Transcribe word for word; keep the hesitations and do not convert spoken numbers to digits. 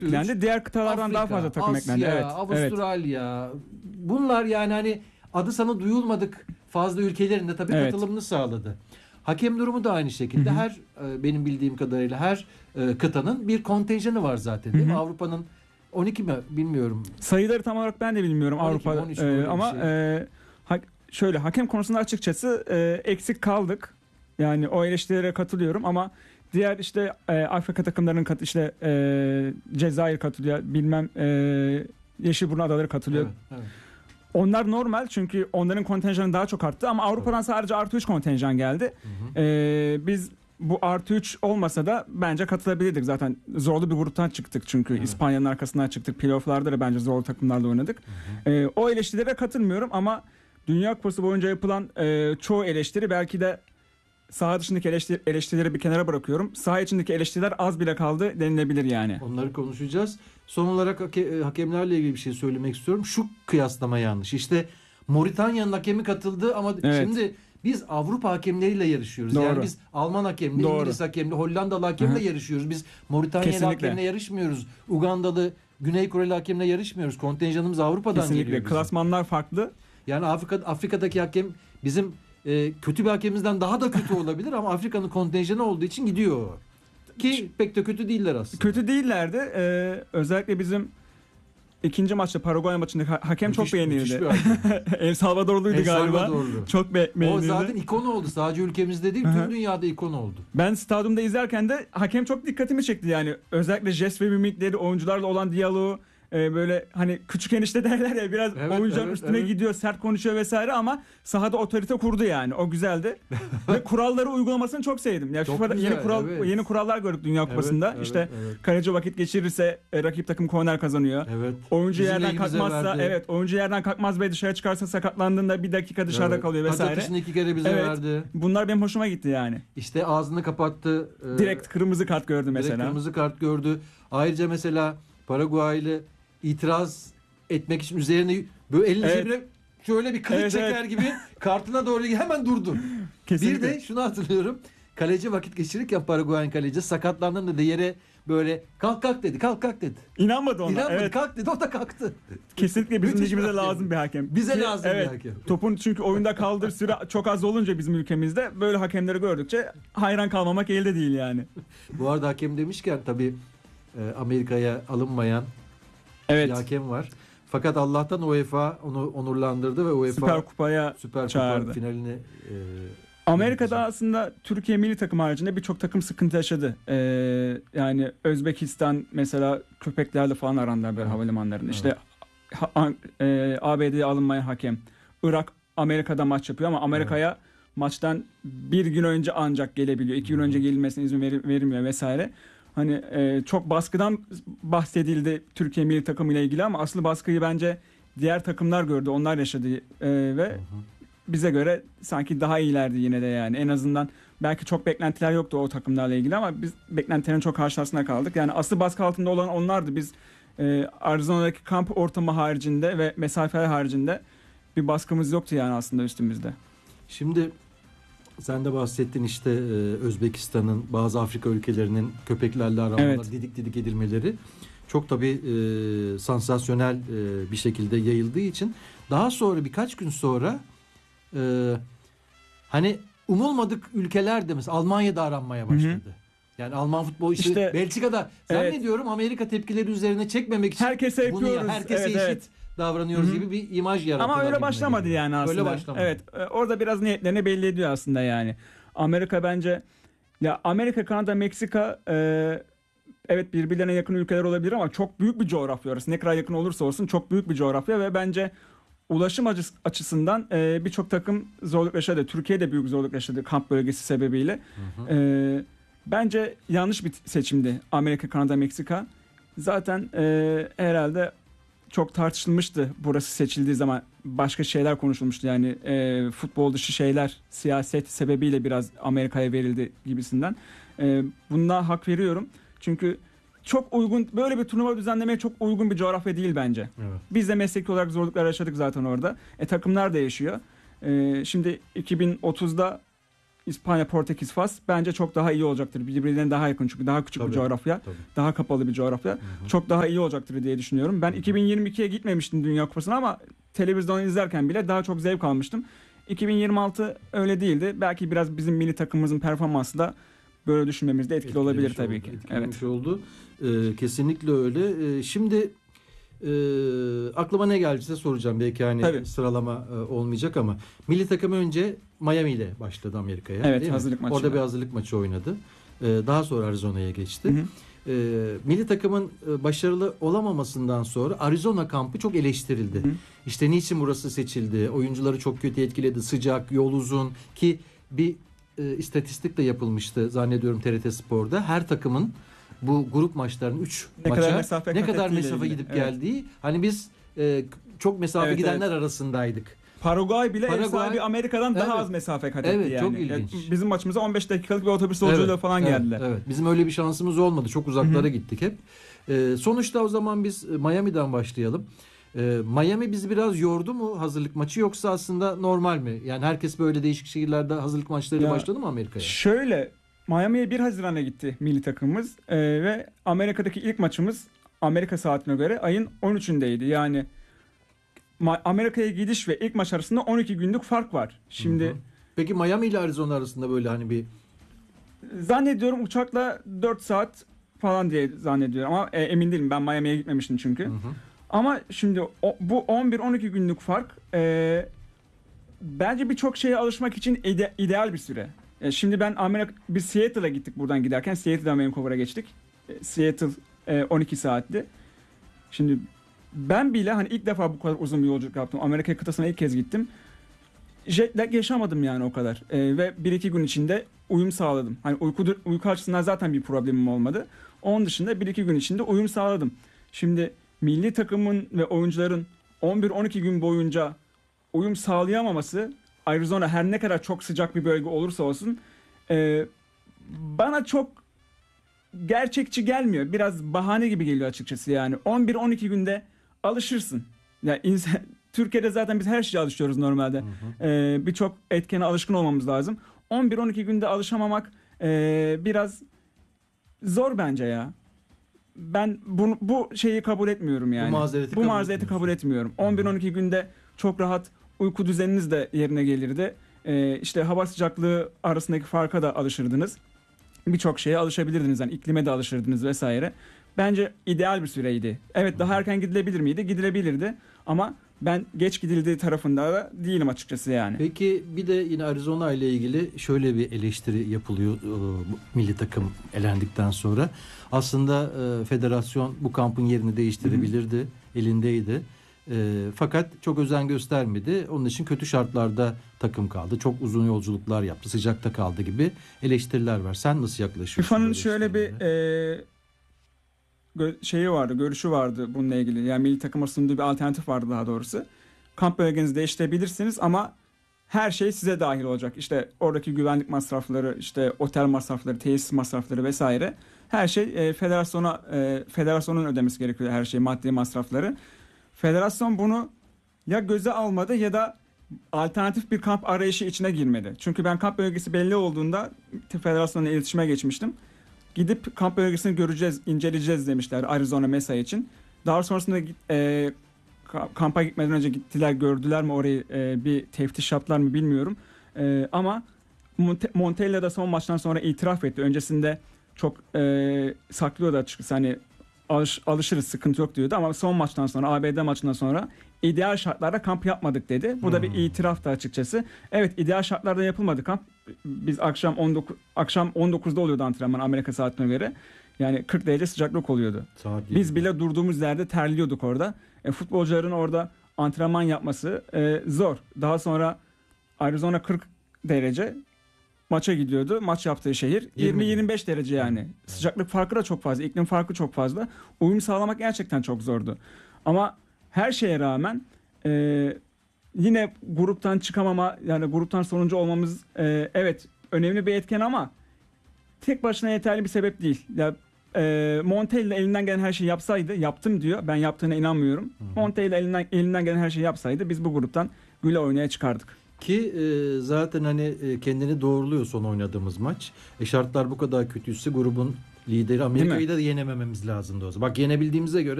eklendi. Diğer kıtalardan Afrika, daha fazla takım Asya, eklendi. Evet. Avustralya. Evet. Bunlar yani hani adı sana duyulmadık fazla ülkelerin de tabii Evet. katılımını sağladı. Hakem durumu da aynı şekilde. Hı hı. Her e, benim bildiğim kadarıyla her e, kıtanın bir kontenjanı var zaten değil Hı-hı. mi? Avrupa'nın on iki mi bilmiyorum. Sayıları tam olarak ben de bilmiyorum Avrupa'da e, ama şey. e, ha, şöyle hakem konusunda açıkçası e, eksik kaldık. Yani o eleştirilere katılıyorum ama diğer işte e, Afrika takımlarının kat işte e, Cezayir katılıyor, bilmem e, Yeşilburnu Adaları katılıyor. Evet, evet. Onlar normal çünkü onların kontenjanı daha çok arttı ama Avrupa'dan evet. sadece artı üç kontenjan geldi. Hı hı. E, biz bu artı üç olmasa da bence katılabilirdik. Zaten zorlu bir gruptan çıktık çünkü evet. İspanya'nın arkasından çıktık. Playoff'larda da bence zorlu takımlarla oynadık. Hı hı. E, o eleştirilere katılmıyorum ama Dünya Kupası boyunca yapılan e, çoğu eleştiri belki de saha dışındaki eleştiri, eleştirileri bir kenara bırakıyorum. Saha içindeki eleştiriler az bile kaldı denilebilir yani. Onları konuşacağız. Son olarak hake, hakemlerle ilgili bir şey söylemek istiyorum. Şu kıyaslama yanlış. İşte Moritanya'nın hakemi katıldı ama evet. şimdi biz Avrupa hakemleriyle yarışıyoruz. Doğru. Yani biz Alman hakemle, Doğru. İngiliz hakemle, Hollandalı hakemle Hı-hı. yarışıyoruz. Biz Moritanya'lı hakemle yarışmıyoruz. Ugandalı, Güney Koreli hakemle yarışmıyoruz. Kontenjanımız Avrupa'dan Kesinlikle. geliyor. Kesinlikle. Klasmanlar farklı. Yani Afrika Afrika'daki hakem bizim e, kötü bir hakemimizden daha da kötü olabilir ama Afrika'nın kontenjanı olduğu için gidiyor. Ki pek de kötü değiller aslında. Kötü değillerdi. Ee, özellikle bizim ikinci maçta Paraguay maçında ha- hakem müthiş, çok beğenildi. El Salvadorluydu El galiba. Salvadorlu. Çok be- beğenildi. O zaten ikon oldu. Sadece ülkemizde değil, tüm dünyada ikon oldu. Ben stadyumda izlerken de hakem çok dikkatimi çekti yani. Özellikle jest ve mimikleri, oyuncularla olan diyaloğu. Ee, böyle hani küçük enişte derler ya biraz evet, oyuncuların evet, üstüne evet. gidiyor, sert konuşuyor vesaire ama sahada otorite kurdu yani. O güzeldi. Ve kuralları uygulamasını çok sevdim. Ya FIFA'da güzel, yeni kural evet. yeni kurallar gördük Dünya Kupası'nda. Evet, işte evet, evet. kaleci vakit geçirirse e, rakip takım korner kazanıyor. Evet. Oyuncu Bizim yerden kalkmazsa verdi. evet, oyuncu yerden kalkmaz ve dışarı çıkarsa sakatlandığında bir dakika dışarıda evet. kalıyor vesaire. Hatta iki kere bize evet. verdi. Bunlar benim hoşuma gitti yani. İşte ağzını kapattı. E, direkt kırmızı kart gördü mesela. Direkt kırmızı kart gördü. Ayrıca mesela Paraguaylı itiraz etmek için üzerine böyle elini evet. cebine şöyle bir kılıç evet, çeker evet. gibi kartına doğru hemen durdu. Kesinlikle. Bir de şunu hatırlıyorum. Kaleci vakit geçirirken Paraguay'ın kaleci sakatlandığında da yere böyle kalk kalk dedi. Kalk kalk dedi. İnanmadı ona. İnanmadı evet. kalk dedi. O da kalktı. Kesinlikle bizim ligimize lazım bir hakem. Bize Ki, lazım evet, bir hakem. Topun çünkü oyunda kaldır süre çok az olunca bizim ülkemizde böyle hakemleri gördükçe hayran kalmamak elde değil yani. Bu arada hakem demişken tabii Amerika'ya alınmayan evet. bir hakem var. Fakat Allah'tan UEFA onu onurlandırdı ve UEFA Süper Kupa'ya Süper çağırdı. Kupa finalini e, Amerika'da yapacak. Aslında Türkiye milli takım haricinde birçok takım sıkıntı yaşadı. Ee, yani Özbekistan mesela köpeklerle falan arandılar böyle evet. havalimanlarında. Evet. İşte ha, e, A B D'ye alınmayan hakem. Irak Amerika'da maç yapıyor ama Amerika'ya evet. maçtan bir gün önce ancak gelebiliyor. İki gün önce gelinmesine izin ver, verilmiyor vesaire. Hani e, çok baskıdan bahsedildi Türkiye milli takımı ile ilgili ama asıl baskıyı bence diğer takımlar gördü. Onlar yaşadı e, ve hı hı. bize göre sanki daha iyilerdi yine de yani. En azından belki çok beklentiler yoktu o takımlarla ilgili ama biz beklentilerin çok karşısına kaldık. Yani asıl baskı altında olan onlardı. Biz e, Arizona'daki kamp ortamı haricinde ve mesafeler haricinde bir baskımız yoktu yani aslında üstümüzde. Şimdi sen de bahsettin işte e, Özbekistan'ın bazı Afrika ülkelerinin köpeklerle aramalar, evet. didik didik edilmeleri çok tabii e, sansasyonel e, bir şekilde yayıldığı için daha sonra birkaç gün sonra e, hani umulmadık ülkelerde mesela Almanya'da aranmaya başladı. Hı hı. Yani Alman futbol işte, işte Belçika'da zannediyorum evet. Amerika tepkileri üzerine çekmemek için herkese yapıyoruz. Bunu, herkese evet, eşit evet. davranıyoruz Hı-hı. gibi bir imaj yarattılar. Ama öyle başlamadı gibi. Yani aslında. Öyle başlamadı. Evet, orada biraz niyetlerini belli ediyor aslında yani. Amerika bence ya Amerika, Kanada, Meksika e, evet birbirlerine yakın ülkeler olabilir ama çok büyük bir coğrafya orası. Ne kadar yakın olursa olsun çok büyük bir coğrafya ve bence ulaşım açısından e, birçok takım zorluk yaşadı. Türkiye de büyük zorluk yaşadı kamp bölgesi sebebiyle. E, bence yanlış bir seçimdi Amerika, Kanada, Meksika. Zaten e, herhalde çok tartışılmıştı burası seçildiği zaman. Başka şeyler konuşulmuştu yani e, futbol dışı şeyler siyaset sebebiyle biraz Amerika'ya verildi gibisinden. E, buna hak veriyorum. Çünkü çok uygun böyle bir turnuva düzenlemeye çok uygun bir coğrafya değil bence. Evet. Biz de mesleki olarak zorluklar yaşadık zaten orada. E, takımlar da yaşıyor. E, şimdi iki bin otuzda İspanya, Portekiz, Fas bence çok daha iyi olacaktır. Birbirlerine daha yakın çünkü daha küçük Tabii, bir coğrafya. tabii. Daha kapalı bir coğrafya. Hı hı. Çok daha iyi olacaktır diye düşünüyorum. Ben iki bin yirmi ikiye gitmemiştim Dünya Kupası'na ama televizyonda izlerken bile daha çok zevk almıştım. iki bin yirmi altı öyle değildi. Belki biraz bizim milli takımımızın performansı da böyle düşünmemizde etkili Etkilemiş olabilir oldu, tabii ki. etkilemiş Evet. oldu. Ee, kesinlikle öyle. Ee, şimdi e, aklıma ne geldiyse soracağım. Belki hani Tabii. sıralama e, olmayacak ama milli takım önce Miami ile başladı Amerika'ya. Evet, değil hazırlık mi? maçı. Orada bir hazırlık maçı oynadı. Ee, daha sonra Arizona'ya geçti. Hı hı. Ee, milli takımın e, başarılı olamamasından sonra Arizona kampı çok eleştirildi. Hı hı. İşte niçin burası seçildi? Oyuncuları çok kötü etkiledi. Sıcak, yol uzun ki bir e, istatistik de yapılmıştı zannediyorum T R T Spor'da. Her takımın bu grup maçlarının üç Ne maça kadar mesafe ne kat kadar ettiğiyle mesafe ilgili. gidip Evet. geldiği. Hani biz e, çok mesafe Evet, gidenler evet. arasındaydık. Paraguay bile Paraguay- ev sahibi Amerika'dan daha Evet. az mesafe kat etti Evet, yani. çok ilginç. Yani bizim maçımıza on beş dakikalık bir otobüs yolculuğuyla falan evet, geldiler. Evet. Bizim öyle bir şansımız olmadı. Çok uzaklara Hı hı. gittik hep. E, sonuçta o zaman biz Miami'den başlayalım. E, Miami bizi biraz yordu mu hazırlık maçı yoksa aslında normal mi? Yani herkes böyle değişik şehirlerde hazırlık maçlarıyla Ya, başladı mı Amerika'ya? Şöyle, Miami'ye bir Haziran'a gitti milli takımımız Ee, ve Amerika'daki ilk maçımız Amerika saatine göre ayın on üçündeydi. Yani Ma- Amerika'ya gidiş ve ilk maç arasında on iki günlük fark var. Şimdi Hı hı. Peki Miami ile Arizona arasında böyle hani bir zannediyorum uçakla dört saat falan diye zannediyorum ama e, emin değilim, ben Miami'ye gitmemiştim çünkü. Hı hı. Ama şimdi o, bu on bir on iki günlük fark e, bence birçok şeye alışmak için ide- ideal bir süre. E, şimdi ben Amerika, biz Seattle'a gittik buradan giderken. Seattle'dan Vancouver'a geçtik. E, Seattle e, on iki saatti. Şimdi ben bile hani ilk defa bu kadar uzun bir yolculuk yaptım. Amerika kıtasına ilk kez gittim. Jet lag yaşamadım yani o kadar. E, ve bir iki gün içinde uyum sağladım. Hani uyku, uyku açısından zaten bir problemim olmadı. Onun dışında bir iki gün içinde uyum sağladım. Şimdi milli takımın ve oyuncuların on bir on iki gün boyunca uyum sağlayamaması, Arizona her ne kadar çok sıcak bir bölge olursa olsun e, bana çok gerçekçi gelmiyor. Biraz bahane gibi geliyor açıkçası yani. on bir on iki günde alışırsın. Ya insan, Türkiye'de zaten biz her şeye alışıyoruz normalde. Hı hı. E, birçok etkene alışkın olmamız lazım. on bir on iki günde alışamamak e, biraz zor bence ya. Ben bunu, bu şeyi kabul etmiyorum yani. Bu mazereti Bu kabul mazereti kabul etmiyorsun. etmiyorum. on bir on iki günde çok rahat uyku düzeniniz de yerine gelirdi. Ee, işte hava sıcaklığı arasındaki farka da alışırdınız. Birçok şeye alışabilirdiniz. Yani iklime de alışırdınız vesaire. Bence ideal bir süreydi. Evet, daha erken gidilebilir miydi? Gidilebilirdi. Ama ben geç gidildiği tarafında da değilim açıkçası yani. Peki bir de yine Arizona ile ilgili şöyle bir eleştiri yapılıyor e, bu milli takım elendikten sonra. Aslında e, federasyon bu kampın yerini değiştirebilirdi, hı hı. elindeydi. E, fakat çok özen göstermedi. Onun için kötü şartlarda takım kaldı. Çok uzun yolculuklar yaptı, sıcakta kaldı gibi eleştiriler var. Sen nasıl yaklaşıyorsun? FIFA'nın şöyle bir e, gö- şeyi vardı, görüşü vardı bununla ilgili. Yani milli takıma sunduğu bir alternatif vardı daha doğrusu. Kamp bölgenizi değiştirebilirsiniz ama her şey size dahil olacak. İşte oradaki güvenlik masrafları, işte otel masrafları, tesis masrafları vesaire. Her şey e, federasyona e, federasyonun ödemesi gerekiyor, her şey, maddi masrafları. Federasyon bunu ya göze almadı ya da alternatif bir kamp arayışı içine girmedi. Çünkü ben kamp bölgesi belli olduğunda federasyonla iletişime geçmiştim. Gidip kamp bölgesini göreceğiz, inceleyeceğiz demişler Arizona Mesa için. Daha sonrasında e, kampa gitmeden önce gittiler, gördüler mi orayı, e, bir teftiş yaptılar mı bilmiyorum. E, ama Monte- Montella'da son maçtan sonra itiraf etti. Öncesinde çok e, saklıyordu açıkçası, hani alış, alışırız, sıkıntı yok diyordu ama son maçtan sonra, A B D maçından sonra ideal şartlarda kamp yapmadık dedi. Bu da bir itiraftı açıkçası. Evet, ideal şartlarda yapılmadı kamp. Biz akşam on dokuz akşam on dokuzda oluyordu antrenman Amerika saatine göre. Yani kırk derece sıcaklık oluyordu. Saat Biz bile durduğumuz yerde terliyorduk orada. E, futbolcuların orada antrenman yapması e, zor. Daha sonra Arizona kırk derece maça gidiyordu. Maç yaptığı şehir yirmi yirmi beş derece yani. Evet. Sıcaklık farkı da çok fazla, iklim farkı çok fazla. Uyum sağlamak gerçekten çok zordu. Ama her şeye rağmen e, yine gruptan çıkamama, yani gruptan sonuncu olmamız e, evet önemli bir etken ama tek başına yeterli bir sebep değil. Ya e, Montella elinden gelen her şeyi yapsaydı, yaptım diyor. Ben yaptığına inanmıyorum. Montella elinden elinden gelen her şeyi yapsaydı biz bu gruptan güle oynaya çıkardık. Ki e, zaten hani e, kendini doğruluyor son oynadığımız maç. E, şartlar bu kadar kötüyse grubun lideri Amerika'yı da yenemememiz lazımdı o zaman. Bak yenebildiğimize göre